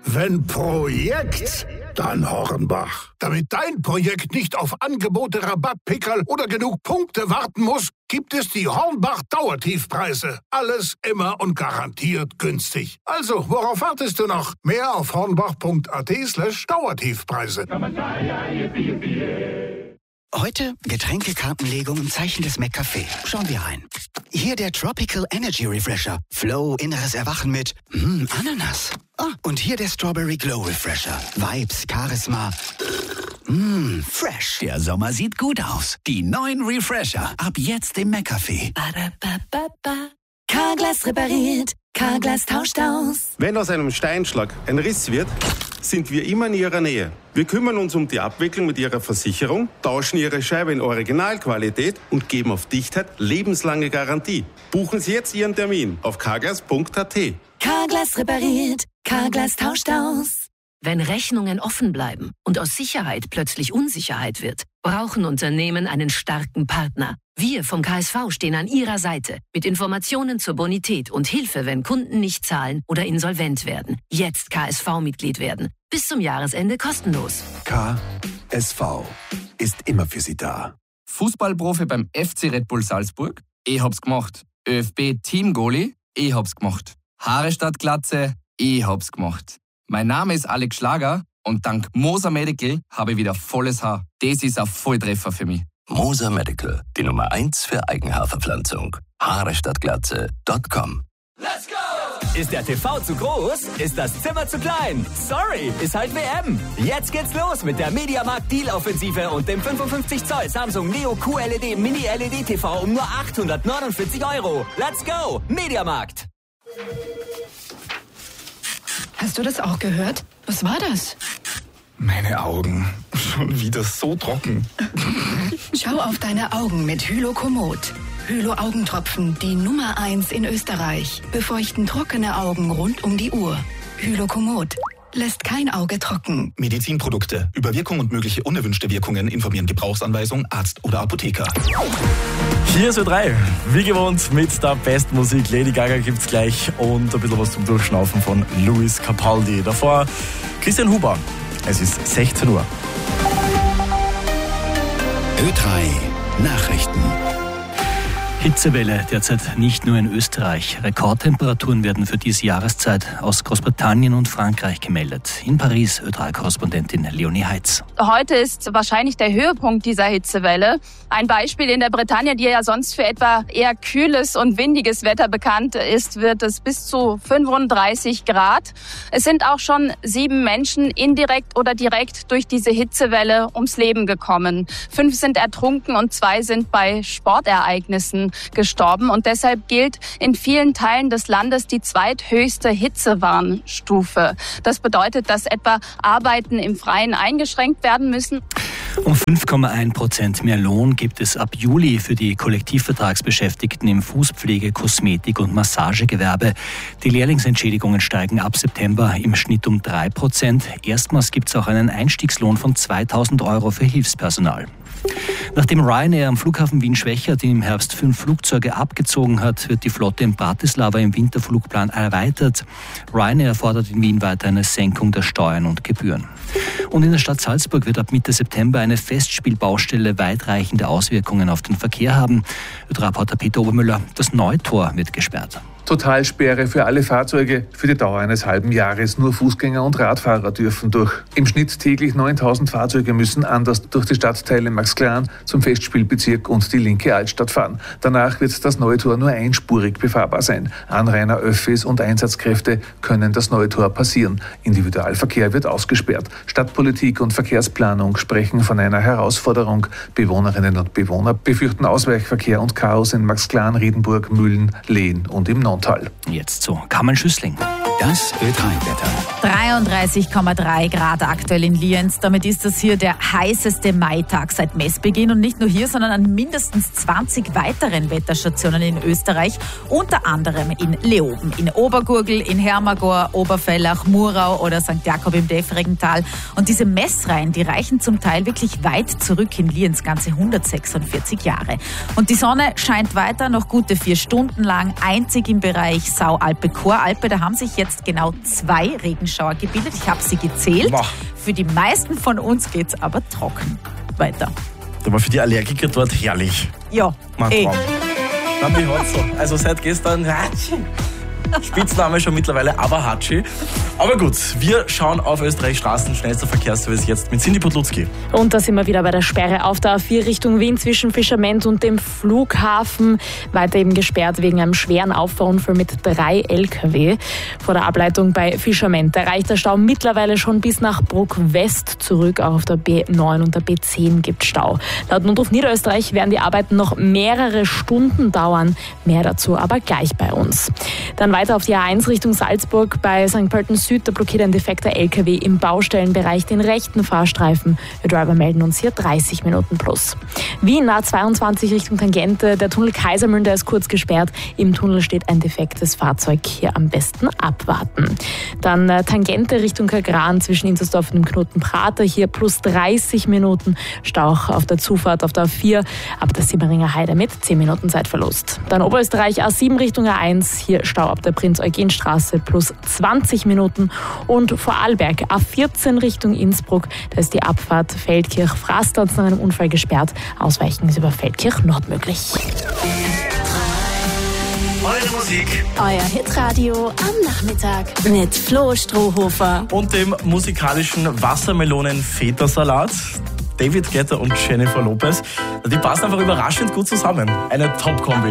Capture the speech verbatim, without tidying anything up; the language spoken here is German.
Wenn Projekt, dann Hornbach. Damit dein Projekt nicht auf Angebote, Rabattpickerl oder genug Punkte warten muss, gibt es die Hornbach Dauertiefpreise. Alles immer und garantiert günstig. Also, worauf wartest du noch? Mehr auf hornbach.at slash Dauertiefpreise. Heute Getränkekartenlegung im Zeichen des McCafé. Schauen wir rein. Hier der Tropical Energy Refresher. Flow, inneres Erwachen mit mm, Ananas. Ah, und hier der Strawberry Glow Refresher. Vibes, Charisma. Mmm, fresh. Der Sommer sieht gut aus. Die neuen Refresher. Ab jetzt im McCafé. Carglass repariert. Carglass tauscht aus. Wenn aus einem Steinschlag ein Riss wird, sind wir immer in Ihrer Nähe. Wir kümmern uns um die Abwicklung mit Ihrer Versicherung, tauschen Ihre Scheibe in Originalqualität und geben auf Dichtheit lebenslange Garantie. Buchen Sie jetzt Ihren Termin auf carglass punkt a t. Carglass repariert. Carglass tauscht aus. Wenn Rechnungen offen bleiben und aus Sicherheit plötzlich Unsicherheit wird, brauchen Unternehmen einen starken Partner. Wir vom K S V stehen an Ihrer Seite mit Informationen zur Bonität und Hilfe, wenn Kunden nicht zahlen oder insolvent werden. Jetzt K S V-Mitglied werden. Bis zum Jahresende kostenlos. K S V ist immer für Sie da. Fußballprofi beim F C Red Bull Salzburg? Ich hab's gemacht. ÖFB Team-Goalie? Ich hab's gemacht. Haare statt Glatze? Ich hab's gemacht. Mein Name ist Alex Schlager und dank Moser Medical habe ich wieder volles Haar. Das ist ein Volltreffer für mich. Moser Medical, die Nummer eins für Eigenhaarverpflanzung. Haare statt Glatze Punkt com. Let's go! Ist der T V zu groß? Ist das Zimmer zu klein? Sorry, ist halt W M. Jetzt geht's los mit der Mediamarkt Deal-Offensive und dem fünfundfünfzig Zoll Samsung Neo Q L E D Mini L E D T V um nur achthundertneunundvierzig Euro. Let's go! Mediamarkt. Hast du das auch gehört? Was war das? Meine Augen. Schon wieder so trocken. Schau auf deine Augen mit Hylokomod. Hylo-Augentropfen, die Nummer eins in Österreich. Befeuchten trockene Augen rund um die Uhr. Hylokomod. Lässt kein Auge trocken. Medizinprodukte. Über Wirkung und mögliche unerwünschte Wirkungen informieren Gebrauchsanweisung, Arzt oder Apotheker. Hier ist Ö drei. Wie gewohnt mit der Bestmusik. Lady Gaga gibt's gleich und ein bisschen was zum Durchschnaufen von Luis Capaldi. Davor Christian Huber. Es ist sechzehn Uhr. Ö drei Nachrichten. Hitzewelle derzeit nicht nur in Österreich. Rekordtemperaturen werden für diese Jahreszeit aus Großbritannien und Frankreich gemeldet. In Paris Ö drei Korrespondentin Leonie Heitz. Heute ist wahrscheinlich der Höhepunkt dieser Hitzewelle. Ein Beispiel: in der Bretagne, die ja sonst für etwa eher kühles und windiges Wetter bekannt ist, wird es bis zu fünfunddreißig Grad. Es sind auch schon sieben Menschen indirekt oder direkt durch diese Hitzewelle ums Leben gekommen. Fünf sind ertrunken und zwei sind bei Sportereignissen gestorben. Und deshalb gilt in vielen Teilen des Landes die zweithöchste Hitzewarnstufe. Das bedeutet, dass etwa Arbeiten im Freien eingeschränkt werden müssen. Um fünf Komma eins Prozent mehr Lohn gibt es ab Juli für die Kollektivvertragsbeschäftigten im Fußpflege-, Kosmetik- und Massagegewerbe. Die Lehrlingsentschädigungen steigen ab September im Schnitt um drei Prozent. Erstmals gibt es auch einen Einstiegslohn von zweitausend Euro für Hilfspersonal. Nachdem Ryanair am Flughafen Wien-Schwechat im Herbst fünf Flugzeuge abgezogen hat, wird die Flotte in Bratislava im Winterflugplan erweitert. Ryanair fordert in Wien weiter eine Senkung der Steuern und Gebühren. Und in der Stadt Salzburg wird ab Mitte September eine Festspielbaustelle weitreichende Auswirkungen auf den Verkehr haben. Reporter Peter Obermüller, das Neutor wird gesperrt. Totalsperre für alle Fahrzeuge für die Dauer eines halben Jahres. Nur Fußgänger und Radfahrer dürfen durch. Im Schnitt täglich neuntausend Fahrzeuge müssen anders durch die Stadtteile Maxklan zum Festspielbezirk und die linke Altstadt fahren. Danach wird das Neutor nur einspurig befahrbar sein. Anrainer, Öffis und Einsatzkräfte können das Neutor passieren. Individualverkehr wird ausgesperrt. Stadtpolitik und Verkehrsplanung sprechen von einer Herausforderung. Bewohnerinnen und Bewohner befürchten Ausweichverkehr und Chaos in Maxklan, Riedenburg, Mühlen, Lehn und im Norden. Jetzt zu Carmen Schüssling. Das Ö drei Wetter. dreiunddreißig Komma drei Grad aktuell in Lienz. Damit ist das hier der heißeste Maitag seit Messbeginn. Und nicht nur hier, sondern an mindestens zwanzig weiteren Wetterstationen in Österreich. Unter anderem in Leoben, in Obergurgl, in Hermagor, Oberfellach, Murau oder Sankt Jakob im Deffringental. Und diese Messreihen, die reichen zum Teil wirklich weit zurück in Lienz, ganze hundertsechsundvierzig Jahre. Und die Sonne scheint weiter noch gute vier Stunden lang, einzig im Bereich Saualpe-Choralpe. Da haben sich jetzt jetzt genau zwei Regenschauer gebildet. Ich habe sie gezählt. Boah. Für die meisten von uns geht es aber trocken weiter. Aber für die Allergiker dort herrlich. Ja, Mann, eh. Traum. Dann wie heute so. Also seit gestern Hatschi. Spitzname schon mittlerweile, aber Hatschi. Aber gut, wir schauen auf Österreichs Straßen, schnellster Verkehrsservice jetzt mit Cindy Podlutzki. Und da sind wir wieder bei der Sperre auf der A vier Richtung Wien zwischen Fischerment und dem Flughafen. Weiter eben gesperrt wegen einem schweren Auffahrunfall mit drei L K W. Vor der Ableitung bei Fischerment erreicht der Stau mittlerweile schon bis nach Bruck West zurück. Auch auf der B neun und der B zehn gibt Stau. Laut Notruf Niederösterreich werden die Arbeiten noch mehrere Stunden dauern. Mehr dazu aber gleich bei uns. Dann weiter auf die A eins Richtung Salzburg. Bei Sankt Pölten Süd, da blockiert ein defekter L K W im Baustellenbereich den rechten Fahrstreifen. Wir Driver melden uns hier dreißig Minuten plus. Wien A zweiundzwanzig Richtung Tangente. Der Tunnel Kaisermühlen, der ist kurz gesperrt. Im Tunnel steht ein defektes Fahrzeug. Hier am besten abwarten. Dann äh, Tangente Richtung Kagran zwischen Inzersdorf und dem Knoten Prater. Hier plus dreißig Minuten. Stau auch auf der Zufahrt auf der A vier. Ab der Simmeringer Heide mit zehn Minuten Zeitverlust. Dann Oberösterreich A sieben Richtung A eins. Hier Stau ab der Prinz-Eugen-Straße plus zwanzig Minuten. Und Vorarlberg A vierzehn Richtung Innsbruck. Da ist die Abfahrt Feldkirch-Frastanz nach einem Unfall gesperrt. Ausweichen ist über Feldkirch Nord möglich. Eure Musik. Euer Hitradio am Nachmittag mit Flo Strohhofer. Und dem musikalischen Wassermelonen-Feta-Salat. David Guetta und Jennifer Lopez. Die passen einfach überraschend gut zusammen. Eine Top-Kombi.